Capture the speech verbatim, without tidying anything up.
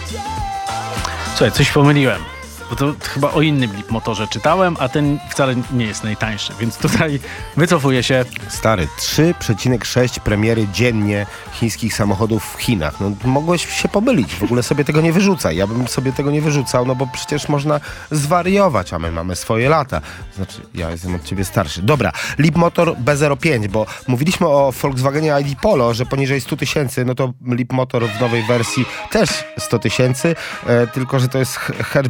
Słuchaj, coś pomyliłem. Bo to chyba o innym Leapmotorze czytałem, a ten wcale nie jest najtańszy, więc tutaj wycofuję się. Stary, trzy przecinek sześć premiery dziennie chińskich samochodów w Chinach. No mogłeś się pomylić, w ogóle sobie tego nie wyrzucaj. Ja bym sobie tego nie wyrzucał, no bo przecież można zwariować, a my mamy swoje lata. Znaczy, ja jestem od ciebie starszy. Dobra, Leapmotor B zero pięć, bo mówiliśmy o Volkswagenie I D Polo, że poniżej sto tysięcy, no to Leapmotor w nowej wersji też sto tysięcy, e, tylko że to jest hatch